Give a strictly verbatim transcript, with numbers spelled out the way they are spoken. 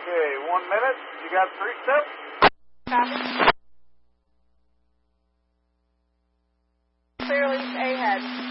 Okay, one minute. You got three steps? Copy. Clear release ahead.